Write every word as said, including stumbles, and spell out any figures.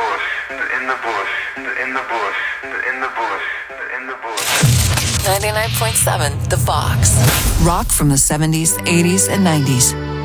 in the bush, in the bush, in the bush, in the bush. ninety-nine point seven The Fox. Rock from the seventies, eighties, and nineties.